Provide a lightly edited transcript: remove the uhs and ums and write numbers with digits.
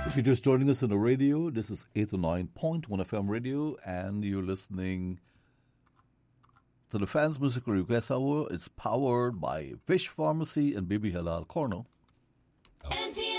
If you're just joining us on the radio, this is 809.1 FM radio, and you're listening to the Fans Music Request Hour. It's powered by Fish Pharmacy and Baby Halal Corner. NT